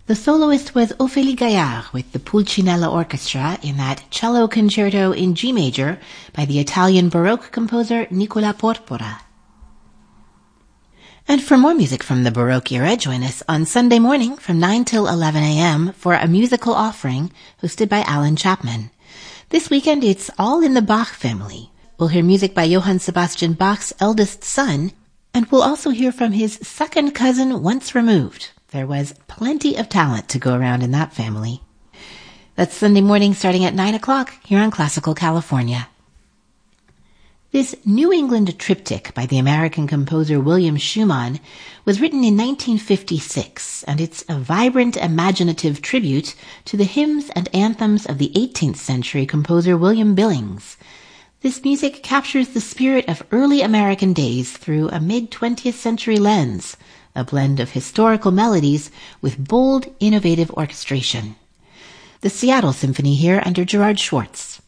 The soloist was Ophélie Gaillard with the Pulcinella Orchestra in that cello concerto in G major by the Italian Baroque composer Nicola Porpora. And for more music from the Baroque era, join us on Sunday morning from 9 till 11 a.m. for a musical offering hosted by Alan Chapman. This weekend, it's all in the Bach family. We'll hear music by Johann Sebastian Bach's eldest son, and we'll also hear from his second cousin once removed. There was plenty of talent to go around in that family. That's Sunday morning starting at 9 o'clock here on Classical California. This New England triptych by the American composer William Schumann was written in 1956, and it's a vibrant, imaginative tribute to the hymns and anthems of the 18th century composer William Billings. This music captures the spirit of early American days through a mid-20th century lens, a blend of historical melodies with bold, innovative orchestration. The Seattle Symphony here under Gerard Schwartz.